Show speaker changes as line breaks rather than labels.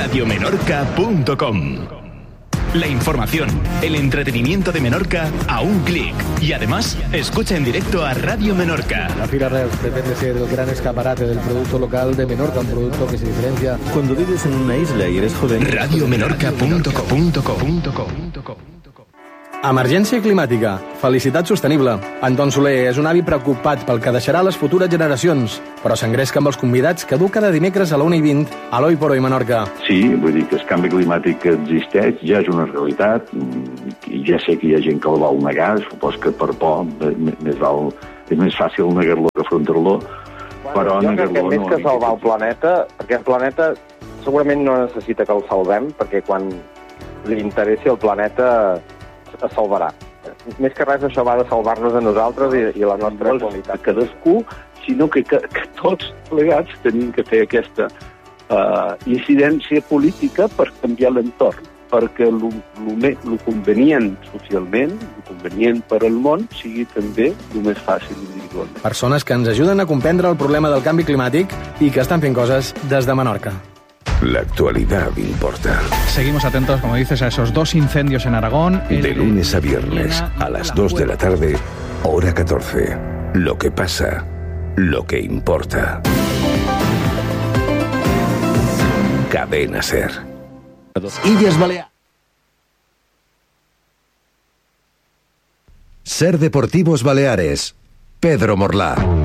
radiomenorca.com. La información, el entretenimiento de Menorca a un clic. Y además, escucha en directo a Radio Menorca.
La Fira Reus pretende ser el gran escaparate del producto local de Menorca, un producto que se diferencia.
Cuando vives en una isla y eres joven...
radiomenorca.com.
Emergència climàtica, felicitat sostenible. Anton Soler és un avi preocupat pel que deixarà les futures generacions, però s'engresca amb els convidats que du cada dimecres a la 1:20 a l'Oi por Hoy Menorca.
Sí, vull dir que el canvi climàtic que existeix ja és una realitat, i ja sé que hi ha gent que el vol negar, supos que per por és més fàcil negar-lo que afrontar-lo, però
jo crec que més que salvar el planeta, perquè el planeta segurament no necessita que el salvem, perquè quan li interessi el planeta es salvarà. Més que res, això va de salvar-nos a nosaltres i la nostra qualitat.
Cadascú, sinó que tots plegats tenim que fer aquesta incidència política per canviar l'entorn, perquè el convenient socialment, el convenient per al món, sigui també el més fàcil individualment.
Persones que ens ajuden a comprendre el problema del canvi climàtic i que estan fent coses des de Menorca.
La actualidad importa.
Seguimos atentos, como dices, a esos 2 incendios en Aragón.
De lunes a viernes, a las 2 de la tarde, hora 14. Lo que pasa, lo que importa. Cadena SER.
Illes Balears.
SER Deportivos Baleares. Pedro Morlá.